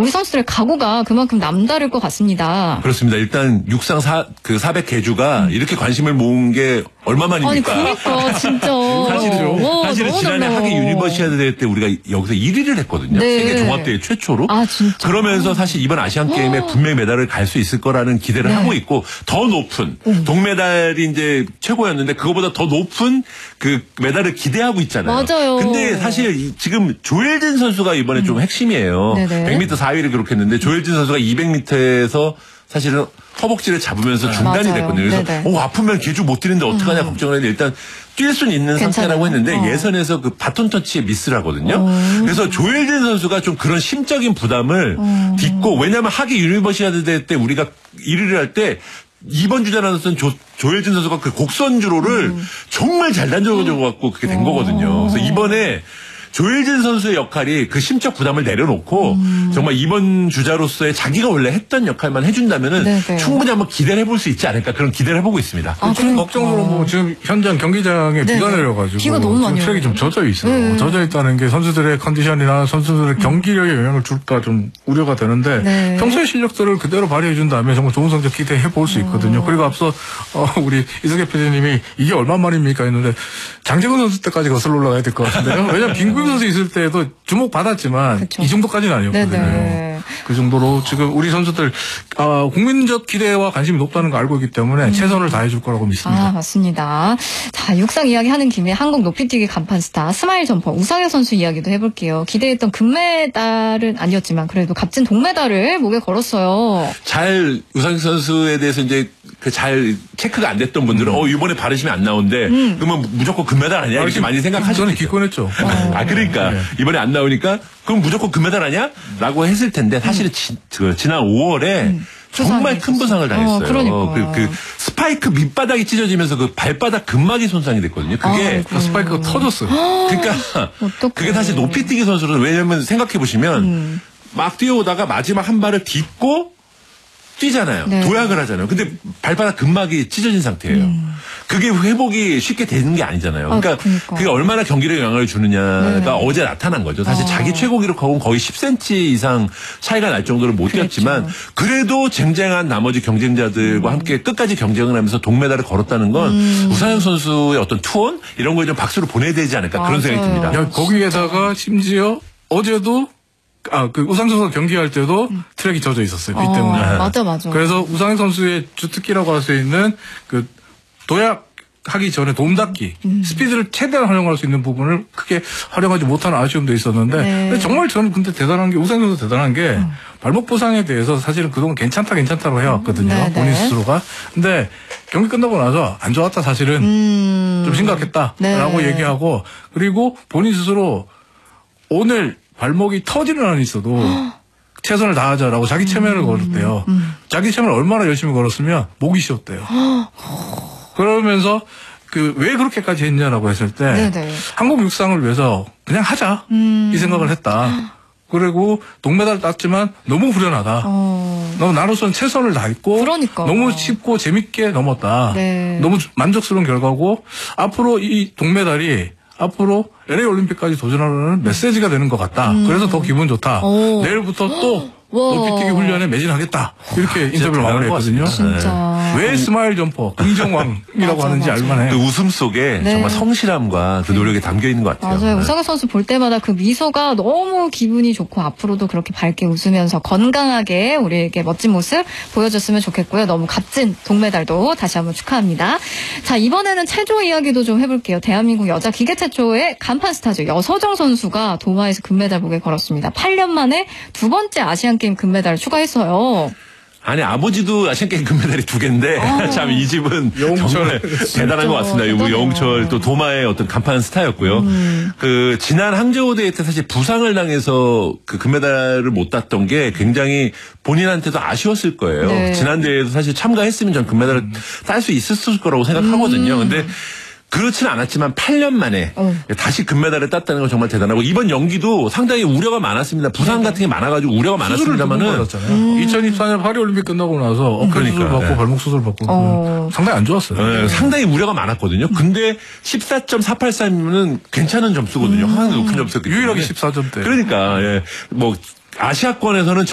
우리 선수들의 각오가 그만큼 남다를 것 같습니다. 그렇습니다. 일단 육상 400개주가 이렇게 관심을 모은 게 얼마만입니까? 아니 그러니까 진짜. 사실은 지난해 하계 유니버시아드 대회 때 우리가 여기서 1위를 했거든요. 네. 세계 종합대회 최초로. 아 진짜. 그러면서 사실 이번 아시안 게임에 분명히 메달을 갈 수 있을 거라는 기대를 네. 하고 있고 더 높은 동메달이 이제 최고였는데 그거보다 더 높은 그 메달을 기대하고 있잖아요. 맞아요. 근데 사실 지금 조엘진 선수가 이번에 좀 핵심이에요. 네네. 100m 4위를 기록했는데 조엘진 선수가 200m에서 사실은 허벅지를 잡으면서 중단이 맞아요. 됐거든요. 그래서 아프면 개주 못 뛰는데 어떡하냐 걱정을 했는데 일단 뛸 수는 있는 상태라고 했는데 예선에서 그 바톤 터치에 미스를 하거든요. 그래서 조엘진 선수가 좀 그런 심적인 부담을 딛고 왜냐하면 하계 유니버시아드 대회 때 우리가 1위를 할 때 이번 주자라는 조엘진 선수가 그 곡선주로를 정말 잘 던져가지고 그렇게 된 거거든요. 그래서 이번에 조엘진 선수의 역할이 그 심적 부담을 내려놓고 정말 이번 주자로서의 자기가 원래 했던 역할만 해준다면은 네네. 충분히 한번 기대를 해볼 수 있지 않을까 그런 기대를 해보고 있습니다. 좀 걱정으로 뭐 지금 현장 경기장에 비가 내려가지고 비가 너무 많이 트랙이 좀 젖어 있어요. 젖어 있다는 게 선수들의 컨디션이나 선수들의 경기력에 영향을 줄까 좀 우려가 되는데 평소의 실력들을 그대로 발휘해 준 다음에 정말 좋은 성적 기대해 볼 수 있거든요. 그리고 앞서 우리 이승엽 PD님이 이게 얼마만입니까 했는데 장재근 선수 때까지 거슬러 올라가야 될 것 같은데요. 왜냐하면 김구영 선수 있을 때도 주목 받았지만 그쵸. 이 정도까지는 아니었거든요. 네네. 그 정도로 지금 우리 선수들 국민적 기대와 관심이 높다는 걸 알고 있기 때문에 최선을 다해 줄 거라고 믿습니다. 아, 맞습니다. 자, 육상 이야기 하는 김에 한국 높이뛰기 간판 스타 스마일 점퍼 우상혁 선수 이야기도 해볼게요. 기대했던 금메달은 아니었지만 그래도 값진 동메달을 목에 걸었어요. 잘 우상혁 선수에 대해서 이제 그 잘 체크가 안 됐던 분들은 이번에 바르심이 안 나오는데 그러면 무조건 금메달 아니야 이렇게 많이 생각하시죠. 저는 기권했죠. 그러니까 이번에 안 나오니까 그럼 무조건 금메달 아니야? 라고 했을 텐데 사실은 지난 5월에 정말 큰 부상을 당했어요. 그러니까요. 스파이크 밑바닥이 찢어지면서 그 발바닥 근막이 손상이 됐거든요. 그게 스파이크가 터졌어요. 그러니까 그게 사실 높이뛰기 선수는 왜냐면 생각해 보시면 막 뛰어오다가 마지막 한 발을 딛고 뛰잖아요. 네. 도약을 하잖아요. 근데 발바닥 근막이 찢어진 상태예요. 그게 회복이 쉽게 되는 게 아니잖아요. 그러니까 그게 얼마나 경기력에 영향을 주느냐가 어제 나타난 거죠. 사실 자기 최고 기록하고는 거의 10cm 이상 차이가 날 정도로 못 뛰었지만 그래도 쟁쟁한 나머지 경쟁자들과 함께 끝까지 경쟁을 하면서 동메달을 걸었다는 건 우상혁 선수의 어떤 투혼 이런 거에 좀 박수를 보내야 되지 않을까 그런 생각이 듭니다. 거기에다가 심지어 어제도 그 우상혁 선수가 경기할 때도 트랙이 젖어 있었어요. 비 때문에. 맞아. 그래서 우상혁 선수의 주특기라고 할 수 있는 그 도약하기 전에 돔 닫기, 스피드를 최대한 활용할 수 있는 부분을 크게 활용하지 못하는 아쉬움도 있었는데 근데 정말 저는 근데 대단한 게 우상혁 선수 대단한 게 발목 부상에 대해서 사실은 그동안 괜찮다고 해왔거든요. 본인 스스로가. 근데 경기 끝나고 나서 안 좋았다 사실은 좀 심각했다라고 얘기하고 그리고 본인 스스로 오늘 발목이 터지는 한이 있어도 최선을 다하자라고 자기 체면을 걸었대요. 자기 체면을 얼마나 열심히 걸었으면 목이 쉬었대요. 그러면서 왜 그렇게까지 했냐라고 했을 때 한국 육상을 위해서 그냥 하자 이 생각을 했다. 그리고 동메달 땄지만 너무 후련하다. 너무 나로서는 최선을 다했고 너무 쉽고 재밌게 넘었다. 너무 만족스러운 결과고 앞으로 이 동메달이 앞으로 LA 올림픽까지 도전하려는 메시지가 되는 것 같다. 그래서 더 기분 좋다. 내일부터 또 높이뛰기 훈련에 매진하겠다. 이렇게 인터뷰를 마무리했거든요. 왜 스마일 점퍼 긍정왕이라고 하는지 알만해요. 그 웃음 속에 정말 성실함과 그 노력이 담겨 있는 것 같아요. 맞아요. 우상혁 선수 볼 때마다 그 미소가 너무 기분이 좋고 앞으로도 그렇게 밝게 웃으면서 건강하게 우리에게 멋진 모습 보여줬으면 좋겠고요. 너무 값진 동메달도 다시 한번 축하합니다. 자, 이번에는 체조 이야기도 좀 해볼게요. 대한민국 여자 기계체조의 간판 스타죠. 여서정 선수가 도마에서 금메달 목에 걸었습니다. 8년 만에 두 번째 아시안게임 금메달을 추가했어요. 아니 아버지도 아시안게임 금메달이 2개인데 참 이 집은 정말 대단한 것 같습니다. 우리 영철 또 도마의 어떤 간판 스타였고요. 그 지난 항저우 대회 때 사실 부상을 당해서 그 금메달을 못 땄던 게 굉장히 본인한테도 아쉬웠을 거예요. 지난 대회에도 사실 참가했으면 전 금메달을 딸 수 있었을 거라고 생각하거든요. 근데 그렇지는 않았지만 8년 만에 다시 금메달을 땄다는 건 정말 대단하고 이번 연기도 상당히 우려가 많았습니다. 부상 같은 게 많아가지고 우려가 많았습니다만은 2024년 파리올림픽 끝나고 나서 어깨 수술 받고 발목 수술 받고 상당히 안 좋았어요. 상당히 우려가 많았거든요. 근데 14.483이면은 괜찮은 점수거든요. 하나도 높은 점수였기 때문에. 유일하게 14점대. 그러니까 뭐 아시아권에서는